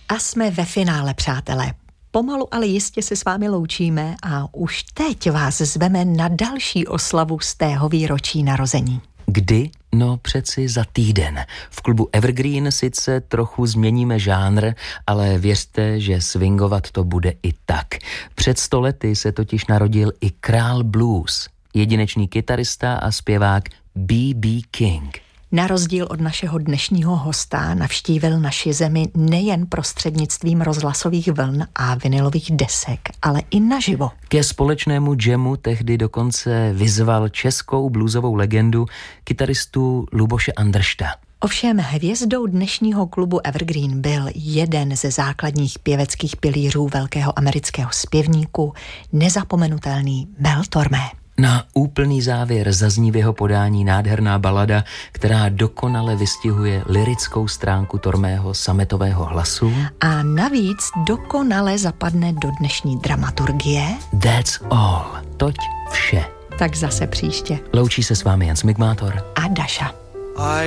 A jsme ve finále, přátelé. Pomalu, ale jistě se s vámi loučíme a už teď vás zveme na další oslavu z tého výročí narození. Kdy? No přeci za týden. V klubu Evergreen sice trochu změníme žánr, ale věřte, že swingovat to bude i tak. Před 100 lety se totiž narodil i král blues, jedinečný kytarista a zpěvák B.B. King. Na rozdíl od našeho dnešního hosta navštívil naši zemi nejen prostřednictvím rozhlasových vln a vinylových desek, ale i naživo. Ke společnému jamu tehdy dokonce vyzval českou bluesovou legendu, kytaristu Luboše Andršta. Ovšem hvězdou dnešního klubu Evergreen byl jeden ze základních pěveckých pilířů velkého amerického zpěvníku, nezapomenutelný Mel Tormé. Na úplný závěr zazní v jeho podání nádherná balada, která dokonale vystihuje lyrickou stránku Tormého sametového hlasu. A navíc dokonale zapadne do dnešní dramaturgie. That's all. Toť vše. Tak zase příště. Loučí se s vámi Jan Smigmátor a Daša.